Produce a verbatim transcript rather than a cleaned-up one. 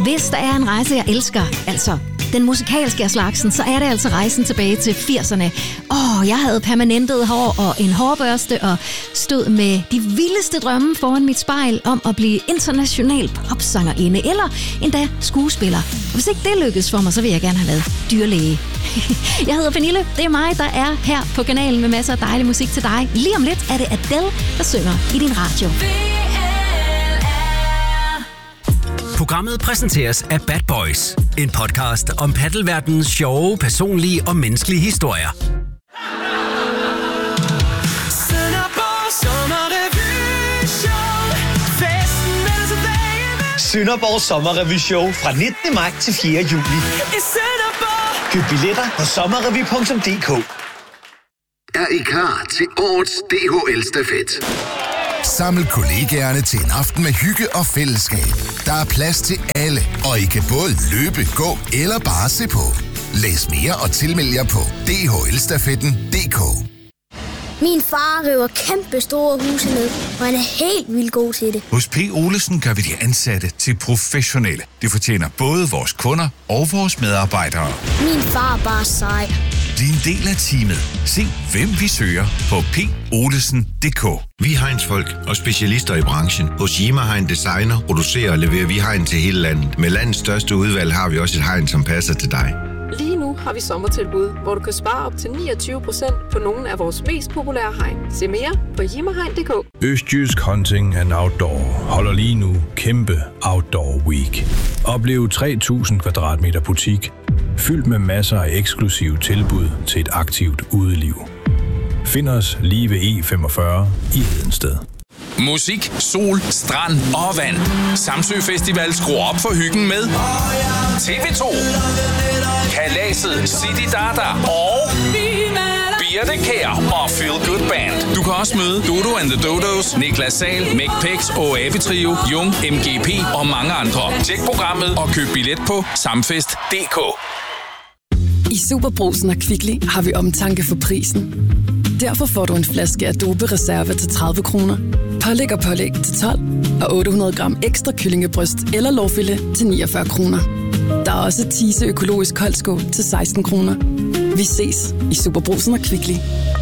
Hvis der er en rejse, jeg elsker, altså den musikalske af slagsen, så er det altså rejsen tilbage til firserne. Åh, oh, jeg havde permanentet hår og en hårbørste og stod med de vildeste drømme foran mit spejl om at blive international popsangerinde eller endda skuespiller. Og hvis ikke det lykkes for mig, så vil jeg gerne have været dyrlæge. Jeg hedder Pernille, det er mig, der er her på kanalen med masser af dejlig musik til dig. Lige om lidt er det Adele, der synger i din radio. Programmet præsenteres af Bad Boys, en podcast om paddelverdenens sjove, personlige og menneskelige historier. Sønderborg Sommerrevy-show fra nittende maj til fjerde juli. Køb billetter på sommerrevy punktum d k. Er I klar til årets D H L-stafet? Saml kollegaerne til en aften med hygge og fællesskab. Der er plads til alle, og I kan både løbe, gå eller bare se på. Læs mere og tilmeld jer på d h l stafetten punktum d k. Min far river kæmpe store huse ned, og han er helt vildt god til det. Hos P. Olesen gør vi de ansatte til professionelle. Det fortjener både vores kunder og vores medarbejdere. Min far er bare sej. Din del af teamet. Se, hvem vi søger på p olesen punktum d k. Vi er hegnsfolk og specialister i branchen. Hos Jima Hegn Designer producerer og leverer vi hegn til hele landet. Med landets største udvalg har vi også et hegn, som passer til dig. Lige nu har vi sommertilbud, hvor du kan spare op til niogtyve procent på nogle af vores mest populære hegn. Se mere på jimahegn punktum d k. Østjysk Hunting and Outdoor holder lige nu kæmpe Outdoor Week. Oplev tre tusind kvadratmeter butik, fyldt med masser af eksklusive tilbud til et aktivt udeliv. Find os lige ved E femogfyrre i Hedensted. Musik, sol, strand og vand. Samsø Festival skruer op for hyggen med T V to, Kalaset, City Dada og Birte Kjær og Feel Good Band. Du kan også møde Dodo and the Dodos, Niklas Sahl, Mæk Pex og Ave Trio, Jung, M G P og mange andre. Tjek programmet og køb billet på samfest punktum d k. I Superbrugsen og Kvickly har vi omtanke for prisen. Derfor får du en flaske Adobe Reserve til tredive kroner, pålæg og pålæg til tolv og otte hundrede gram ekstra kyllingebryst eller lårfilet til niogfyrre kroner. Der er også Tise økologisk koldskål til seksten kroner. Vi ses i Superbrugsen og Kvickly.